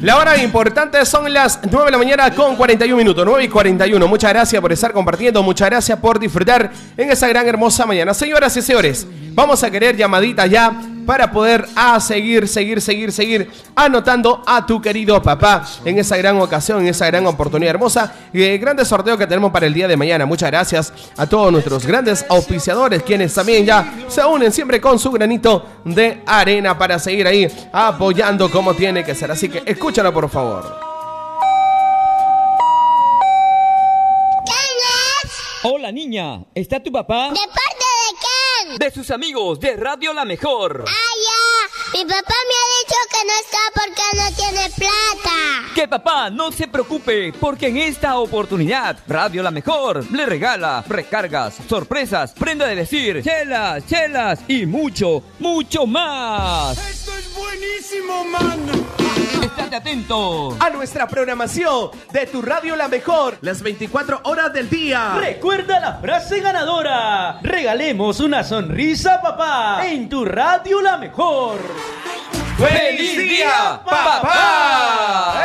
La hora importante son las 9 de la mañana con 41 minutos, 9 y 41. Muchas gracias por estar compartiendo, muchas gracias por disfrutar en esa gran hermosa mañana. Señoras y señores, vamos a querer llamadita ya para poder seguir anotando a tu querido papá en esa gran ocasión, en esa gran oportunidad hermosa. Grande sorteo que tenemos para el día de mañana. Muchas gracias a todos nuestros grandes auspiciadores, quienes también ya se unen siempre con su granito de arena para seguir ahí apoyando como tiene que ser. Así que escúchalo, por favor. ¿Quién es? Hola, niña. ¿Está tu papá? ¿De parte de quién? De sus amigos de Radio La Mejor. ¡Ah, ya! Mi papá me ha dicho que no está porque no tiene plata. Que papá no se preocupe, porque en esta oportunidad Radio La Mejor le regala recargas, sorpresas, prenda de decir, chelas y mucho más. ¡Esto es buenísimo, man! Estate atento A nuestra programación de tu Radio La Mejor, las 24 horas del día. Recuerda la frase ganadora. Regalemos una sonrisa, papá, en tu Radio La Mejor. ¡Feliz día, papá!